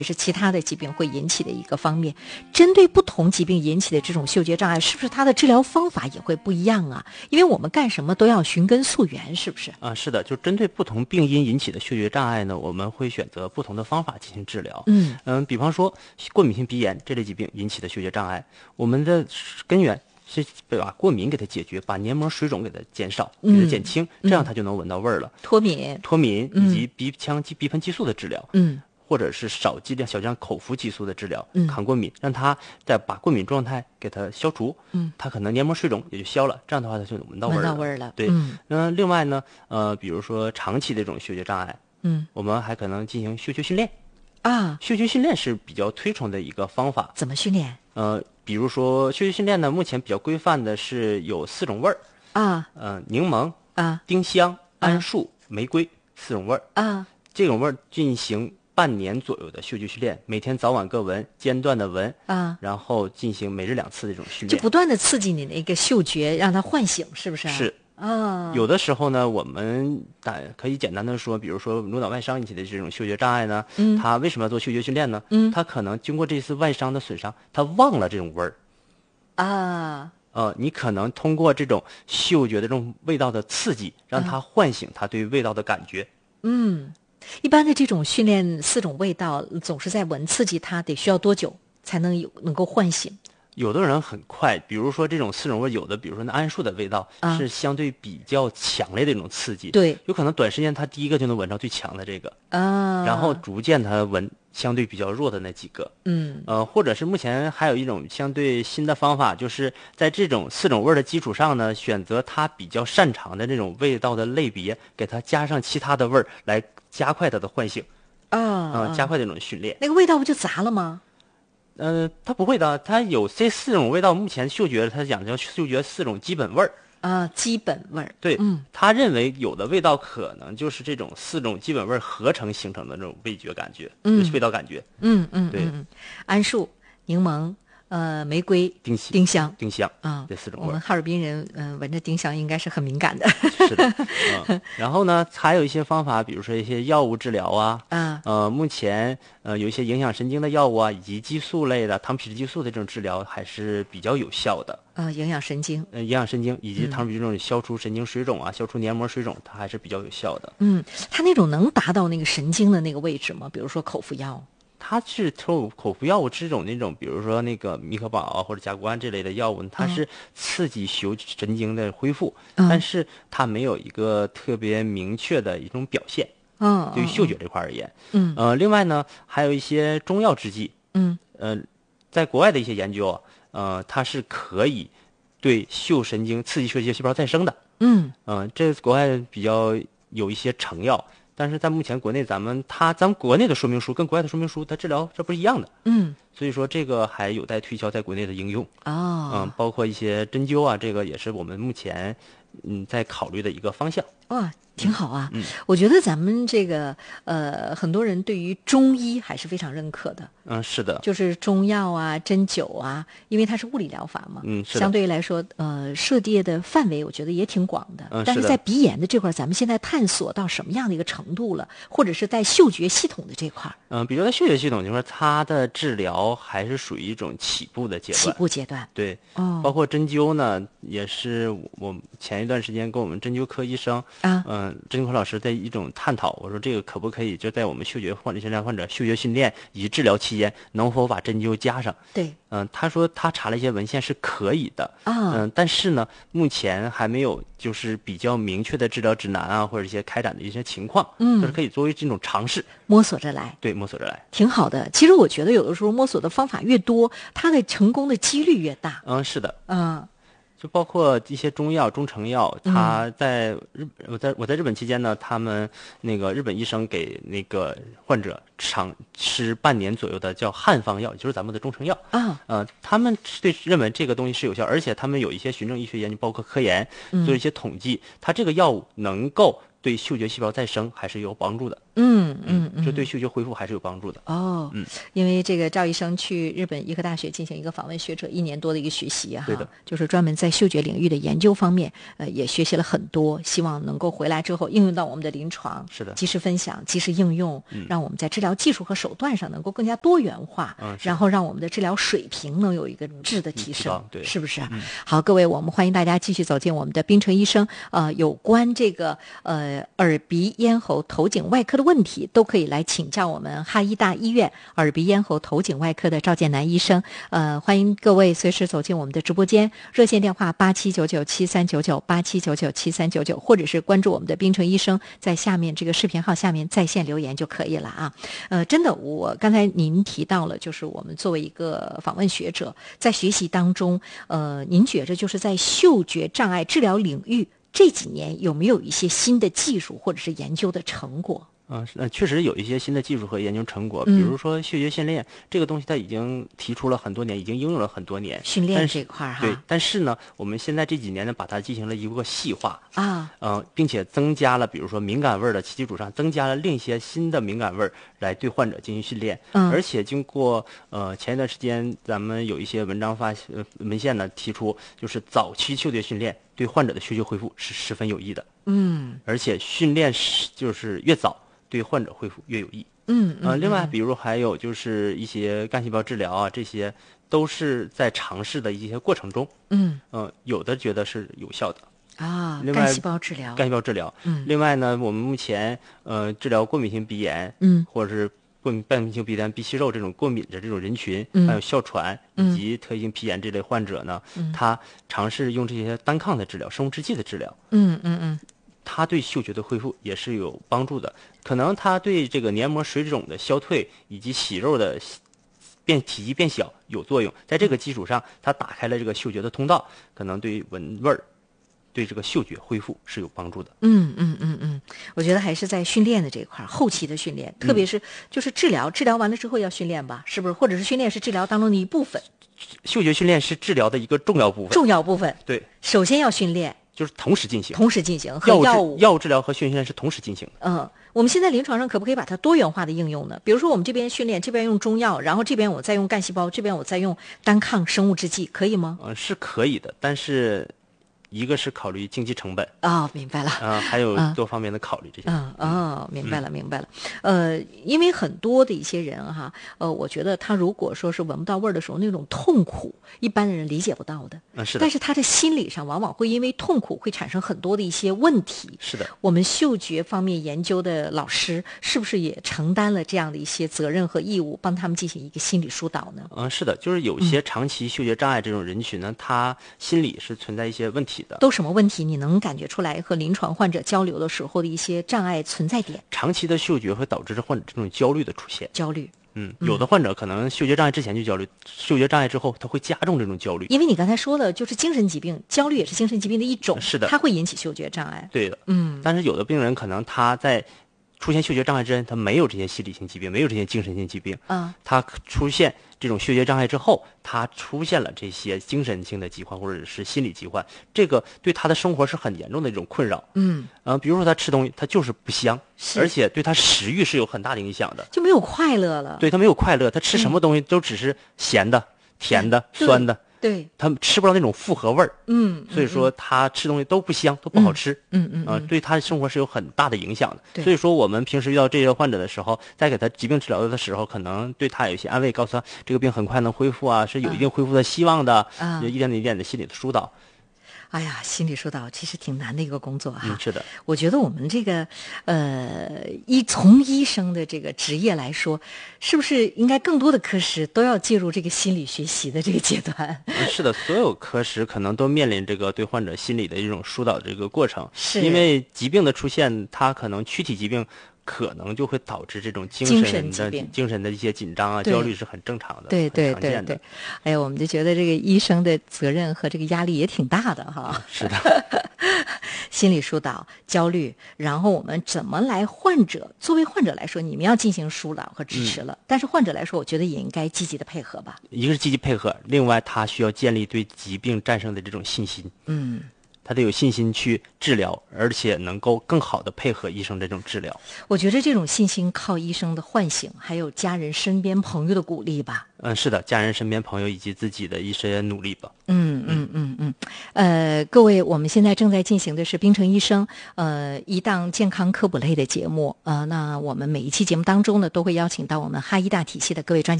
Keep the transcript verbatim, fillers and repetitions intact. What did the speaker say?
也是其他的疾病会引起的一个方面。针对不同疾病引起的这种嗅觉障碍，是不是它的治疗方法也会不一样啊？因为我们干什么都要寻根溯源，是不是？ 啊，是的，就针对不同病因引起的嗅觉障碍呢，我们会选择不同的方法进行治疗。 嗯嗯，比方说过敏性鼻炎这类疾病引起的嗅觉障碍，我们的根源是把过敏给它解决，把黏膜水肿给它减少，给它减轻， 嗯、 这样它就能闻到味儿了。 脱敏、 脱敏以及鼻腔鼻喷激素的治疗， 嗯。 或者是少剂量、小剂量口服激素的治疗， 嗯， 抗过敏，让它再把过敏状态给它消除， 嗯， 它可能黏膜水肿也就消了，这样的话它就闻到味儿了。 闻到味儿了， 对， 嗯， 那另外呢，呃，比如说长期的这种嗅觉障碍， 嗯， 我们还可能进行嗅觉训练啊， 嗅觉训练是比较推崇的一个方法。 怎么训练？ 呃，比如说嗅觉训练呢，目前比较规范的是有四种味儿啊， 呃，柠檬啊， 丁香、桉树、玫瑰四种味儿啊， 这种味儿进行半年左右的嗅觉训练，每天早晚各闻，间断的闻啊， 然后进行每日两次的这种训练， 就不断的刺激你那个嗅觉，让它唤醒，是不是？ 是啊。 有的时候呢，我们打可以简单的说，比如说颅脑外伤引起的这种嗅觉障碍呢， 嗯， 他为什么要做嗅觉训练呢？ 嗯， 他可能经过这次外伤的损伤，他忘了这种味儿啊。 呃，你可能通过这种嗅觉的这种味道的刺激，让他唤醒他对味道的感觉。 嗯。一般的这种训练四种味道，总是在闻，刺激它得需要多久才能有能够唤醒？ 有的人很快，比如说这种四种味，有的比如说那桉树的味道、啊、是相对比较强烈的一种刺激， 对， 有可能短时间他第一个就能闻到最强的这个啊， 然后逐渐他闻相对比较弱的那几个， 嗯， 呃，或者是目前还有一种相对新的方法，就是在这种四种味的基础上呢，选择他比较擅长的这种味道的类别，给他加上其他的味儿来加快它的唤醒， 啊， 嗯、呃，加快这种训练。 那个味道不就杂了吗？ 呃，它不会的，它有这四种味道。目前嗅觉它讲叫嗅觉四种基本味儿啊，基本味儿。 对， 嗯， 他认为有的味道可能就是这种四种基本味儿合成形成的这种味觉感觉， 嗯， 味道感觉。 嗯嗯， 对， 嗯，桉树、柠檬、呃，玫瑰、 丁丁香、 丁香啊， 这四种味儿。 我们哈尔滨人，嗯、呃，闻着丁香应该是很敏感的。 是的，嗯，然后呢，还有一些方法，比如说一些药物治疗啊， 啊， 呃，目前呃有一些影响神经的药物啊，以及激素类的糖皮质激素的这种治疗还是比较有效的。 啊，影响神经， 呃，影响神经以及糖皮质这种消除神经水肿啊，嗯、消除黏膜水肿，它还是比较有效的。 嗯，它那种能达到那个神经的那个位置吗？比如说口服药。 它是口口服药物这种那种，比如说那个米可宝啊或者甲钴胺这类的药物，它是刺激嗅神经的恢复， 嗯、 但是它没有一个特别明确的一种表现。 嗯， 对于嗅觉这块而言， 嗯， 呃，另外呢，还有一些中药制剂， 嗯， 呃，在国外的一些研究啊，呃，它是可以对嗅神经刺激嗅觉细胞再生的。 嗯， 嗯、呃，这国外比较有一些成药。但是在目前国内，咱们它咱们国内的说明书跟国外的说明书，它治疗这不是一样的， 嗯， 所以说这个还有待推销在国内的应用。 哦， 嗯，包括一些针灸啊，这个也是我们目前嗯在考虑的一个方向。 哇，挺好啊！ 嗯， 我觉得咱们这个呃，很多人对于中医还是非常认可的。 嗯，是的， 就是中药啊、针灸啊，因为它是物理疗法嘛， 嗯，是的， 相对来说，呃，涉猎的范围我觉得也挺广的。 嗯， 但是在鼻炎的这块，咱们现在探索到什么样的一个程度了？或者是在嗅觉系统的这块？ 嗯，比如在嗅觉系统，就是说它的治疗还是属于一种起步的阶段。 起步阶段， 对， 哦， 包括针灸呢，也是我前一段时间跟我们针灸科医生啊， 嗯，针灸科老师在一种探讨，我说这个可不可以就在我们嗅觉患者、现在患者嗅觉训练以及治疗期间，能否把针灸加上？ 对， 嗯，他说他查了一些文献是可以的， 啊， 嗯，但是呢，目前还没有就是比较明确的治疗指南啊，或者一些开展的一些情况， 嗯， 就是可以作为这种尝试， 摸索着来， 对，摸索着来， 挺好的。其实我觉得有的时候摸索的方法越多，它的成功的几率越大。 嗯，是的， 嗯。 就包括一些中药、中成药，它在日我在我在日本期间呢，他们那个日本医生给那个患者尝吃半年左右的叫汉方药，也就是咱们的中成药啊， 呃，他们对认为这个东西是有效，而且他们有一些循证医学研究，包括科研做一些统计，它这个药物能够对嗅觉细胞再生还是有帮助的。 嗯嗯嗯， 这对嗅觉恢复还是有帮助的。 哦， 嗯， 因为这个赵医生去日本医科大学进行一个访问学者一年多的一个学习啊， 对的， 就是专门在嗅觉领域的研究方面，呃，也学习了很多，希望能够回来之后应用到我们的临床， 是的， 及时分享，及时应用， 嗯、 让我们在治疗技术和手段上能够更加多元化， 嗯， 然后让我们的治疗水平能有一个质的提升， 嗯、对， 是不是、 嗯？ 好，各位，我们欢迎大家继续走进我们的冰城医生，呃，有关这个呃耳鼻咽喉头颈外科的问题，都可以来请教我们哈医大医院耳鼻咽喉头颈外科的赵建南医生。呃，欢迎各位随时走进我们的直播间，热线电话八七九九七三九九八七九九七三九九，或者是关注我们的冰城医生，在下面这个视频号下面在线留言就可以了啊。呃，真的，我刚才您提到了，就是我们作为一个访问学者，在学习当中，呃，您觉着就是在嗅觉障碍治疗领域这几年有没有一些新的技术或者是研究的成果？ 嗯，呃，确实有一些新的技术和研究成果，比如说嗅觉训练、嗯、这个东西，它已经提出了很多年，已经应用了很多年。 训练这块哈， 对，但是呢，我们现在这几年呢，把它进行了一个细化啊， 嗯、呃，并且增加了，比如说敏感味儿的基础上，增加了另一些新的敏感味儿来对患者进行训练。 嗯， 而且经过呃前一段时间，咱们有一些文章发呃文献呢提出，就是早期嗅觉训练对患者的嗅觉恢复是十分有益的。 嗯， 而且训练是就是越早，对患者恢复越有益。 嗯嗯、 呃，另外，比如还有就是一些干细胞治疗啊，这些都是在尝试的一些过程中， 嗯， 呃，有的觉得是有效的啊， 另外干细胞治疗， 干细胞治疗。 嗯， 另外呢，我们目前呃治疗过敏性鼻炎， 嗯， 或者是过敏半敏性鼻炎、鼻息肉这种过敏的这种人群， 嗯、 还有哮喘以及特异性皮炎这类患者呢， 嗯， 他尝试用这些单抗的治疗、生物制剂的治疗， 嗯嗯嗯。 它对嗅觉的恢复也是有帮助的，可能它对这个黏膜水肿的消退以及息肉的变体积变小有作用。在这个基础上，它打开了这个嗅觉的通道，可能对闻味儿、对这个嗅觉恢复是有帮助的。 嗯嗯嗯嗯，我觉得还是在训练的这一块，后期的训练，特别是就是治疗，嗯、治疗完了之后要训练吧，是不是？或者是训练是治疗当中的一部分？ 嗅觉训练是治疗的一个重要部分。 重要部分。 对， 首先要训练。 就是同时进行， 同时进行和药物药物治疗和训练是同时进行的。 嗯，我们现在临床上可不可以把它多元化的应用呢？比如说我们这边训练，这边用中药，然后这边我再用干细胞，这边我再用单抗生物制剂，可以吗？ 嗯，是可以的，但是一个是考虑经济成本啊、哦，明白了。 啊、呃，还有多方面的考虑这些。 嗯哦，明白了，明白了。呃，因为很多的一些人哈，呃，我觉得他如果说是闻不到味儿的时候，那种痛苦，一般的人理解不到的。 嗯，是的。 但是他的心理上往往会因为痛苦会产生很多的一些问题。 是的。 我们嗅觉方面研究的老师是不是也承担了这样的一些责任和义务，帮他们进行一个心理疏导呢？ 嗯，是的，就是有些长期嗅觉障碍这种人群呢，嗯、他心理是存在一些问题的。 都什么问题？你能感觉出来和临床患者交流的时候的一些障碍存在点？ 长期的嗅觉会导致患者这种焦虑的出现。 焦虑。 嗯，有的患者可能嗅觉障碍之前就焦虑，嗅觉障碍之后他会加重这种焦虑。 因为你刚才说了，就是精神疾病，焦虑也是精神疾病的一种， 是的， 它会引起嗅觉障碍。 对的， 嗯。 但是有的病人可能他在出现嗅觉障碍之前，他没有这些心理性疾病，没有这些精神性疾病。 啊， 他出现这种嗅觉障碍之后，他出现了这些精神性的疾患或者是心理疾患，这个对他的生活是很严重的一种困扰。 嗯， 呃，比如说他吃东西，他就是不香， 是而且对他食欲是有很大的影响的， 就没有快乐了。 对他没有快乐，他吃什么东西都只是咸的、嗯、甜的、酸的。 对， 他吃不到那种复合味儿， 嗯， 所以说他吃东西都不香，都不好吃， 嗯嗯啊、呃，对他的生活是有很大的影响的。 对， 所以说我们平时遇到这些患者的时候，在给他疾病治疗的时候，可能对他有一些安慰，告诉他这个病很快能恢复啊，是有一定恢复的希望的， 啊， 一点一点的心理的疏导。 哎呀，心理疏导其实挺难的一个工作哈。 嗯，是的。 我觉得我们这个呃，医从医生的这个职业来说，是不是应该更多的科室都要介入这个心理学习的这个阶段？ 嗯，是的，所有科室可能都面临这个对患者心理的一种疏导这个过程。 是。 因为疾病的出现，它可能躯体疾病。可能就会导致这种精神的精神的一些紧张啊、焦虑是很正常的， 对对对对。 哎呀，我们就觉得这个医生的责任和这个压力也挺大的哈。 是的， 心理疏导、焦虑，然后我们怎么来患者？作为患者来说，你们要进行疏导和支持了，嗯、但是患者来说，我觉得也应该积极的配合吧。 一个是积极配合，另外他需要建立对疾病战胜的这种信心。 嗯。 他他得有信心去治疗，而且能够更好的配合医生这种治疗。 我觉得这种信心靠医生的唤醒，还有家人身边朋友的鼓励吧。 嗯，是的，家人身边朋友以及自己的一些努力吧。 嗯嗯嗯嗯，呃，各位，我们现在正在进行的是冰城医生呃一档健康科普类的节目，呃，那我们每一期节目当中呢，都会邀请到我们哈医大体系的各位专家。